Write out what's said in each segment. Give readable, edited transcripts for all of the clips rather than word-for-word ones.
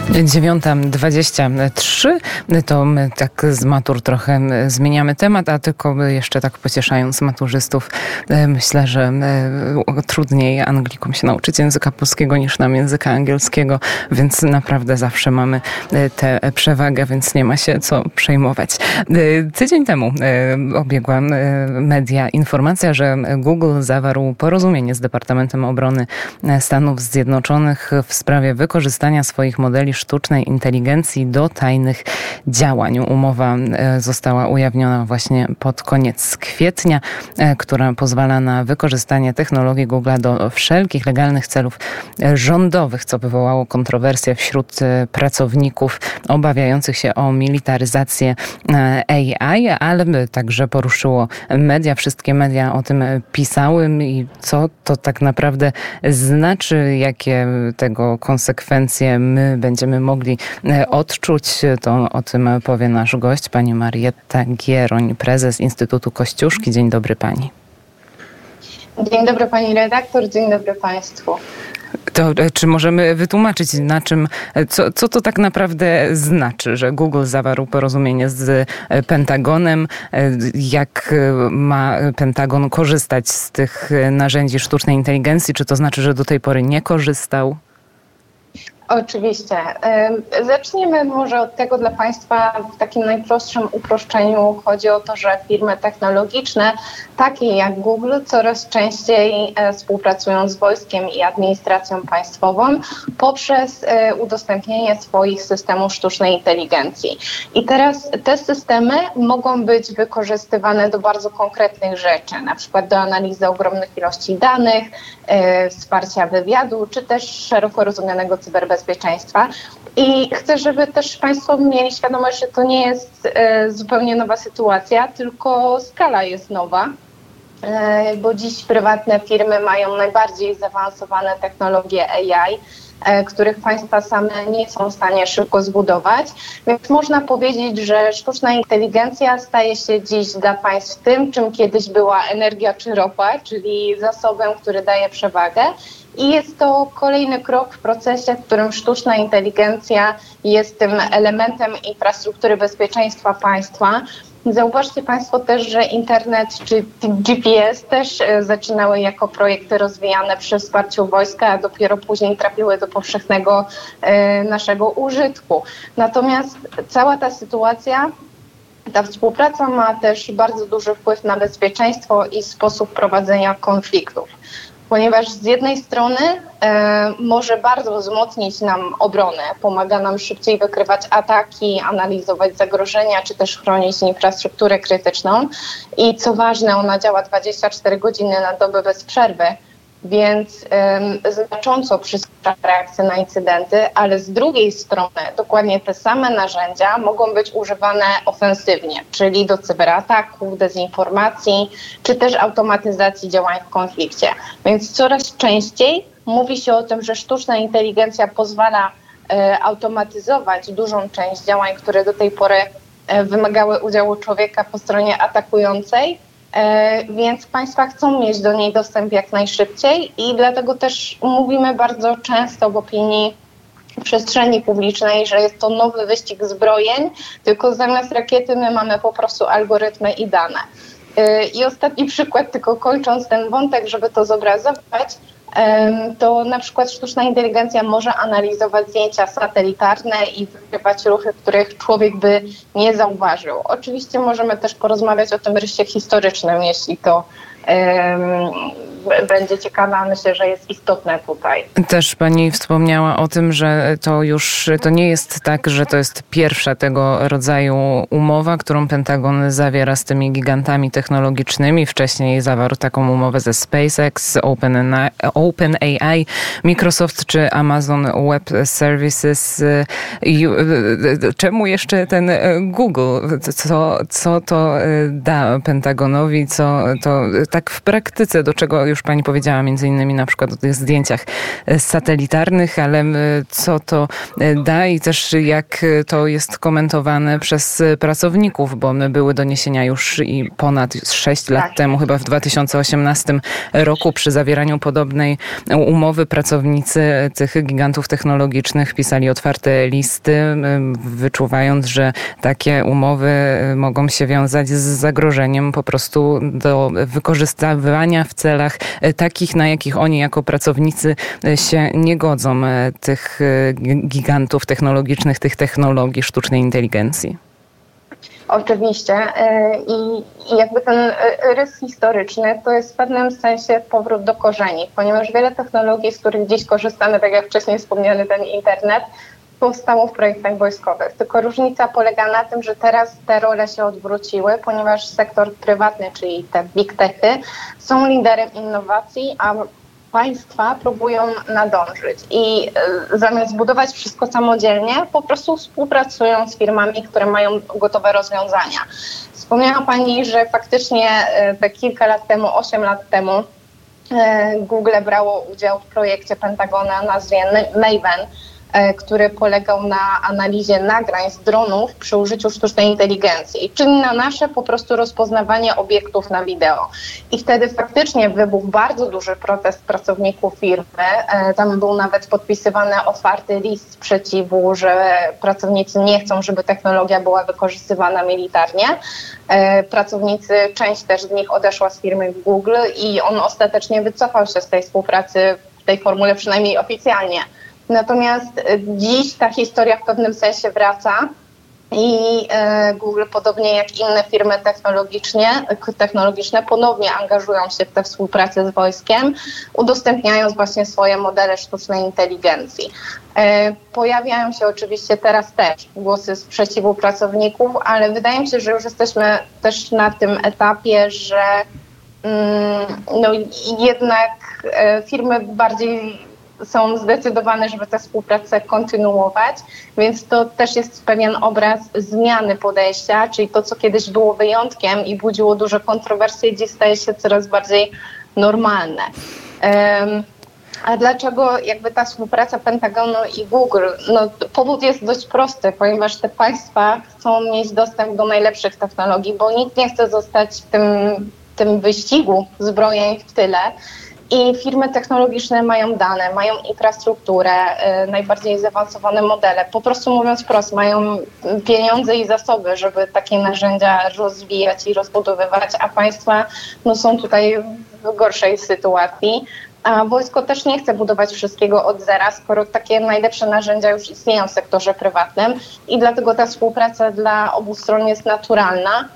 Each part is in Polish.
9:23, to my tak z matur trochę zmieniamy temat, a tylko jeszcze tak pocieszając maturzystów, myślę, że trudniej Anglikom się nauczyć języka polskiego niż nam języka angielskiego, więc naprawdę zawsze mamy tę przewagę, więc nie ma się co przejmować. Tydzień temu obiegła media informacja, że Google zawarł porozumienie z Departamentem Obrony Stanów Zjednoczonych w sprawie wykorzystania swoich modeli sztucznej inteligencji do tajnych działań. Umowa została ujawniona właśnie pod koniec kwietnia, która pozwala na wykorzystanie technologii Google'a do wszelkich legalnych celów rządowych, co wywołało kontrowersje wśród pracowników obawiających się o militaryzację AI, ale także poruszyło media. Wszystkie media o tym pisały i co to tak naprawdę znaczy, jakie tego konsekwencje my będziemy mogli odczuć, to o tym powie nasz gość, pani Marietta Gieroń, prezes Instytutu Kościuszki. Dzień dobry pani. Dzień dobry pani redaktor, dzień dobry państwu. To czy możemy wytłumaczyć, na czym, co to tak naprawdę znaczy, że Google zawarł porozumienie z Pentagonem? Jak ma Pentagon korzystać z tych narzędzi sztucznej inteligencji? Czy to znaczy, że do tej pory nie korzystał? Oczywiście. Zaczniemy może od tego dla państwa w takim najprostszym uproszczeniu. Chodzi o to, że firmy technologiczne, takie jak Google, coraz częściej współpracują z wojskiem i administracją państwową poprzez udostępnienie swoich systemów sztucznej inteligencji. I teraz te systemy mogą być wykorzystywane do bardzo konkretnych rzeczy, na przykład do analizy ogromnych ilości danych, wsparcia wywiadu, czy też szeroko rozumianego cyberbezpieczeństwa. I chcę, żeby też państwo mieli świadomość, że to nie jest zupełnie nowa sytuacja, tylko skala jest nowa, bo dziś prywatne firmy mają najbardziej zaawansowane technologie AI, których państwa same nie są w stanie szybko zbudować. Więc można powiedzieć, że sztuczna inteligencja staje się dziś dla państw tym, czym kiedyś była energia czy ropa, czyli zasobem, który daje przewagę. I jest to kolejny krok w procesie, w którym sztuczna inteligencja jest tym elementem infrastruktury bezpieczeństwa państwa. Zauważcie państwo też, że internet czy GPS też zaczynały jako projekty rozwijane przy wsparciu wojska, a dopiero później trafiły do powszechnego naszego użytku. Natomiast cała ta sytuacja, ta współpraca ma też bardzo duży wpływ na bezpieczeństwo i sposób prowadzenia konfliktów. Ponieważ z jednej strony może bardzo wzmocnić nam obronę, pomaga nam szybciej wykrywać ataki, analizować zagrożenia, czy też chronić infrastrukturę krytyczną. I co ważne, ona działa 24 godziny na dobę bez przerwy, więc znacząco przyspiesza reakcję na incydenty, ale z drugiej strony dokładnie te same narzędzia mogą być używane ofensywnie, czyli do cyberataków, dezinformacji, czy też automatyzacji działań w konflikcie. Więc coraz częściej mówi się o tym, że sztuczna inteligencja pozwala automatyzować dużą część działań, które do tej pory wymagały udziału człowieka po stronie atakującej, więc państwa chcą mieć do niej dostęp jak najszybciej i dlatego też mówimy bardzo często w opinii przestrzeni publicznej, że jest to nowy wyścig zbrojeń, tylko zamiast rakiety my mamy po prostu algorytmy i dane. I ostatni przykład, tylko kończąc ten wątek, żeby to zobrazować, to na przykład sztuczna inteligencja może analizować zdjęcia satelitarne i wykrywać ruchy, których człowiek by nie zauważył. Oczywiście możemy też porozmawiać o tym rysie historycznym, jeśli to będzie ciekawe, a myślę, że jest istotne tutaj. Też pani wspomniała o tym, że to nie jest tak, że to jest pierwsza tego rodzaju umowa, którą Pentagon zawiera z tymi gigantami technologicznymi. Wcześniej zawarł taką umowę ze SpaceX, OpenAI, Microsoft czy Amazon Web Services. I czemu jeszcze ten Google? Co to da Pentagonowi? Co to tak w praktyce, do czego już pani powiedziała między innymi na przykład o tych zdjęciach satelitarnych, ale co to da i też jak to jest komentowane przez pracowników, bo były doniesienia już i ponad 6 lat temu, chyba w 2018 roku przy zawieraniu podobnej umowy pracownicy tych gigantów technologicznych pisali otwarte listy, wyczuwając, że takie umowy mogą się wiązać z zagrożeniem po prostu do wykorzystywania w celach takich, na jakich oni jako pracownicy się nie godzą, tych gigantów technologicznych, tych technologii sztucznej inteligencji. Oczywiście. I jakby ten rys historyczny to jest w pewnym sensie powrót do korzeni, ponieważ wiele technologii, z których dziś korzystamy, tak jak wcześniej wspomniany ten internet, powstało w projektach wojskowych. Tylko różnica polega na tym, że teraz te role się odwróciły, ponieważ sektor prywatny, czyli te big techy, są liderem innowacji, a państwa próbują nadążyć i zamiast budować wszystko samodzielnie, po prostu współpracują z firmami, które mają gotowe rozwiązania. Wspomniała pani, że faktycznie te kilka lat temu, 8 lat temu Google brało udział w projekcie Pentagona o nazwie Maven, który polegał na analizie nagrań z dronów przy użyciu sztucznej inteligencji, czyli na nasze po prostu rozpoznawanie obiektów na wideo. I wtedy faktycznie wybuchł bardzo duży protest pracowników firmy. Tam był nawet podpisywany otwarty list sprzeciwu, że pracownicy nie chcą, żeby technologia była wykorzystywana militarnie. Pracownicy, część też z nich odeszła z firmy Google i on ostatecznie wycofał się z tej współpracy w tej formule, przynajmniej oficjalnie. Natomiast dziś ta historia w pewnym sensie wraca i Google, podobnie jak inne firmy technologiczne, ponownie angażują się w tę współpracę z wojskiem, udostępniając właśnie swoje modele sztucznej inteligencji. Pojawiają się oczywiście teraz też głosy sprzeciwu pracowników, ale wydaje mi się, że już jesteśmy też na tym etapie, że jednak firmy bardziej są zdecydowane, żeby tę współpracę kontynuować, więc to też jest pewien obraz zmiany podejścia, czyli to, co kiedyś było wyjątkiem i budziło duże kontrowersje, dziś staje się coraz bardziej normalne. A dlaczego jakby ta współpraca Pentagonu i Google? Powód jest dość prosty, ponieważ te państwa chcą mieć dostęp do najlepszych technologii, bo nikt nie chce zostać w tym wyścigu zbrojeń w tyle. I firmy technologiczne mają dane, mają infrastrukturę, najbardziej zaawansowane modele. Po prostu mówiąc wprost, mają pieniądze i zasoby, żeby takie narzędzia rozwijać i rozbudowywać, a państwa są tutaj w gorszej sytuacji. A wojsko też nie chce budować wszystkiego od zera, skoro takie najlepsze narzędzia już istnieją w sektorze prywatnym i dlatego ta współpraca dla obu stron jest naturalna.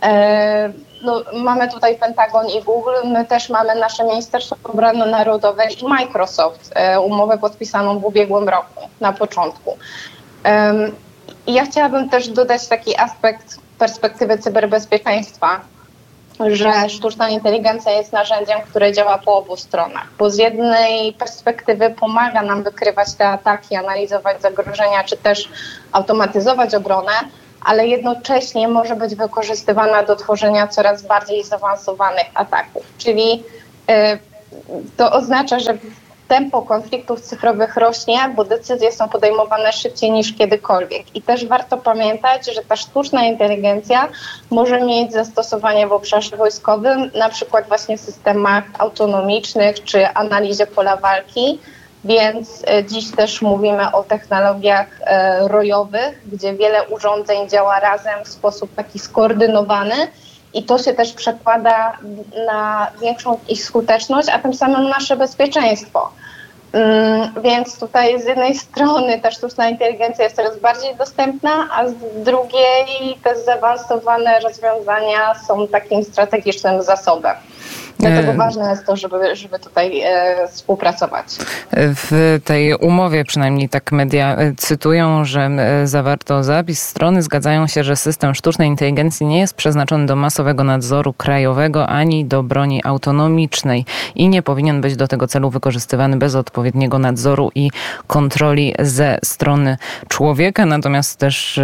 Mamy tutaj Pentagon i Google, my też mamy nasze Ministerstwo Obrony Narodowej i Microsoft, umowę podpisaną w ubiegłym roku, na początku. I ja chciałabym też dodać taki aspekt perspektywy cyberbezpieczeństwa, że sztuczna inteligencja jest narzędziem, które działa po obu stronach, bo z jednej perspektywy pomaga nam wykrywać te ataki, analizować zagrożenia, czy też automatyzować obronę, ale jednocześnie może być wykorzystywana do tworzenia coraz bardziej zaawansowanych ataków. Czyli to oznacza, że tempo konfliktów cyfrowych rośnie, bo decyzje są podejmowane szybciej niż kiedykolwiek. I też warto pamiętać, że ta sztuczna inteligencja może mieć zastosowanie w obszarze wojskowym, na przykład właśnie w systemach autonomicznych czy analizie pola walki. Więc dziś też mówimy o technologiach rojowych, gdzie wiele urządzeń działa razem w sposób taki skoordynowany i to się też przekłada na większą ich skuteczność, a tym samym nasze bezpieczeństwo. Więc tutaj z jednej strony ta sztuczna inteligencja jest coraz bardziej dostępna, a z drugiej te zaawansowane rozwiązania są takim strategicznym zasobem. Dlatego ważne jest to, żeby tutaj współpracować. W tej umowie, przynajmniej tak media cytują, że zawarto zapis. Strony zgadzają się, że system sztucznej inteligencji nie jest przeznaczony do masowego nadzoru krajowego ani do broni autonomicznej i nie powinien być do tego celu wykorzystywany bez odpowiedniego nadzoru i kontroli ze strony człowieka. Natomiast też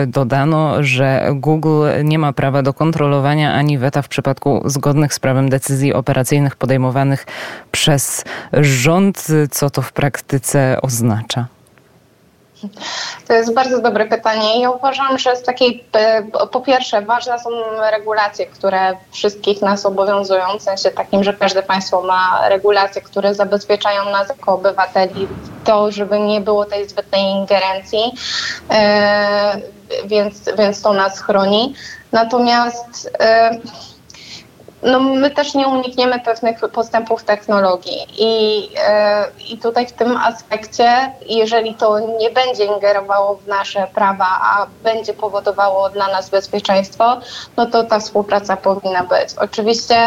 dodano, że Google nie ma prawa do kontrolowania ani weta w przypadku zgodnych z prawem decyzji decyzji operacyjnych podejmowanych przez rząd. Co to w praktyce oznacza? To jest bardzo dobre pytanie. Ja uważam, że z takiej, po pierwsze, ważne są regulacje, które wszystkich nas obowiązują, w sensie takim, że każde państwo ma regulacje, które zabezpieczają nas jako obywateli to, żeby nie było tej zbytnej ingerencji, więc to nas chroni. Natomiast my też nie unikniemy pewnych postępów technologii i tutaj w tym aspekcie, jeżeli to nie będzie ingerowało w nasze prawa, a będzie powodowało dla nas bezpieczeństwo, no to ta współpraca powinna być. Oczywiście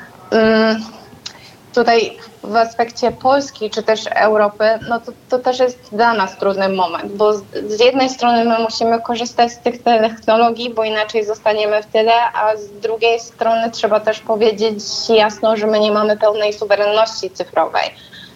tutaj w aspekcie Polski czy też Europy, no to też jest dla nas trudny moment, bo z jednej strony my musimy korzystać z tych technologii, bo inaczej zostaniemy w tyle, a z drugiej strony trzeba też powiedzieć jasno, że my nie mamy pełnej suwerenności cyfrowej.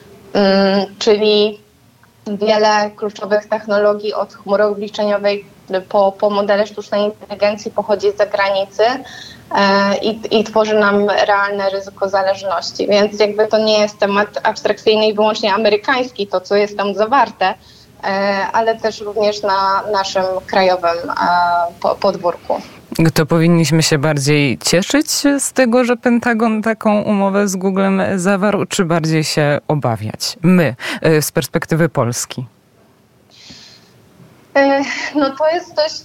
Czyli wiele kluczowych technologii od chmury obliczeniowej po modele sztucznej inteligencji pochodzi z zagranicy i tworzy nam realne ryzyko zależności. Więc jakby to nie jest temat abstrakcyjny i wyłącznie amerykański, to co jest tam zawarte, ale też również na naszym krajowym podwórku. To powinniśmy się bardziej cieszyć z tego, że Pentagon taką umowę z Googlem zawarł, czy bardziej się obawiać? My, z perspektywy Polski. No to jest dość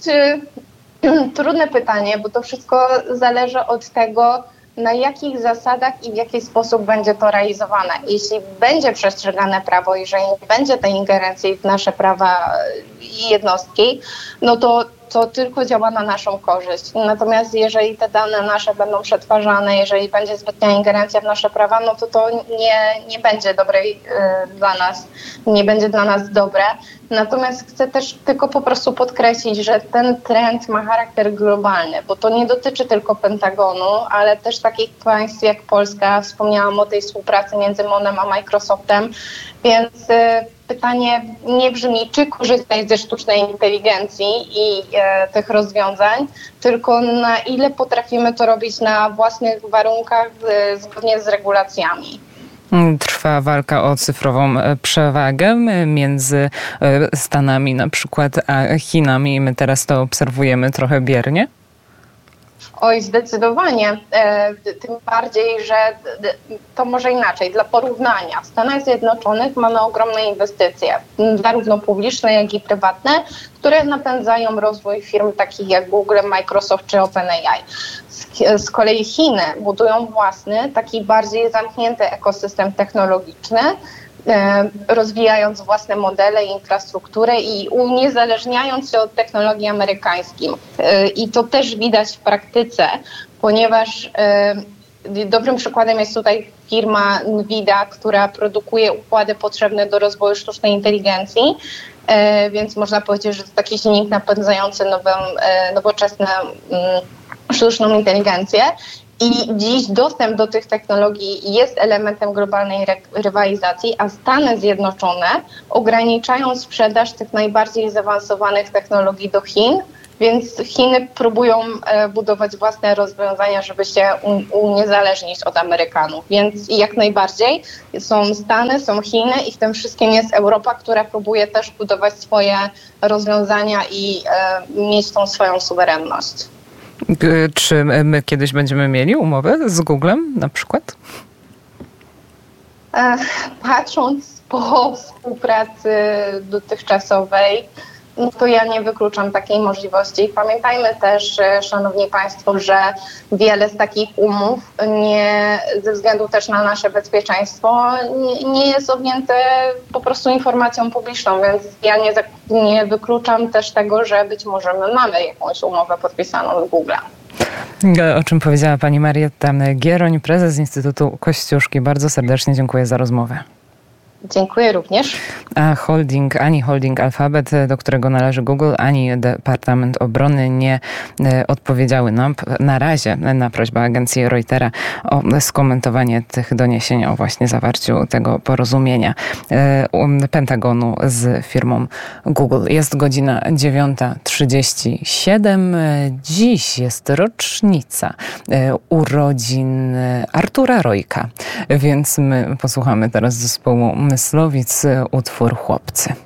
trudne pytanie, bo to wszystko zależy od tego, na jakich zasadach i w jaki sposób będzie to realizowane. Jeśli będzie przestrzegane prawo i że nie będzie tej ingerencji w nasze prawa i jednostki, no to tylko działa na naszą korzyść. Natomiast jeżeli te dane nasze będą przetwarzane, jeżeli będzie zbytnia ingerencja w nasze prawa, no to nie będzie dobrej dla nas, nie będzie dla nas dobre. Natomiast chcę też tylko po prostu podkreślić, że ten trend ma charakter globalny, bo to nie dotyczy tylko Pentagonu, ale też takich państw jak Polska. Wspomniałam o tej współpracy między MON-em a Microsoftem, więc pytanie nie brzmi, czy korzystać ze sztucznej inteligencji i tych rozwiązań, tylko na ile potrafimy to robić na własnych warunkach zgodnie z regulacjami. Trwa walka o cyfrową przewagę między Stanami na przykład a Chinami. My teraz to obserwujemy trochę biernie. Oj, zdecydowanie. Tym bardziej, że to może inaczej. Dla porównania, w Stanach Zjednoczonych mamy ogromne inwestycje, zarówno publiczne, jak i prywatne, które napędzają rozwój firm takich jak Google, Microsoft czy OpenAI. Z kolei Chiny budują własny, taki bardziej zamknięty ekosystem technologiczny, rozwijając własne modele i infrastrukturę i uniezależniając się od technologii amerykańskich. I to też widać w praktyce, ponieważ dobrym przykładem jest tutaj firma NVIDIA, która produkuje układy potrzebne do rozwoju sztucznej inteligencji, więc można powiedzieć, że to taki silnik napędzający nowoczesną sztuczną inteligencję. I dziś dostęp do tych technologii jest elementem globalnej rywalizacji, a Stany Zjednoczone ograniczają sprzedaż tych najbardziej zaawansowanych technologii do Chin, więc Chiny próbują budować własne rozwiązania, żeby się uniezależnić od Amerykanów. Więc jak najbardziej są Stany, są Chiny i w tym wszystkim jest Europa, która próbuje też budować swoje rozwiązania i mieć tą swoją suwerenność. Czy my kiedyś będziemy mieli umowę z Googlem na przykład? Patrząc po współpracy dotychczasowej, no to ja nie wykluczam takiej możliwości. Pamiętajmy też, szanowni państwo, że wiele z takich umów ze względu też na nasze bezpieczeństwo nie jest objęte po prostu informacją publiczną, więc ja nie wykluczam też tego, że być może my mamy jakąś umowę podpisaną z Googlem. O czym powiedziała pani Marietta Gieroń, prezes Instytutu Kościuszki. Bardzo serdecznie dziękuję za rozmowę. Dziękuję również. A ani holding Alphabet, do którego należy Google, ani Departament Obrony nie odpowiedziały nam na razie na prośbę agencji Reutera o skomentowanie tych doniesień o właśnie zawarciu tego porozumienia Pentagonu z firmą Google. Jest godzina 9:37. Dziś jest rocznica urodzin Artura Rojka, więc my posłuchamy teraz zespołu Myslowic, utwór Chłopcy.